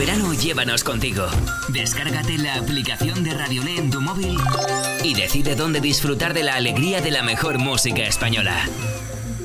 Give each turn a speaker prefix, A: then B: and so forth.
A: verano llévanos contigo. Descárgate la aplicación de Radiolé en tu móvil y decide dónde disfrutar de la alegría de la mejor música española.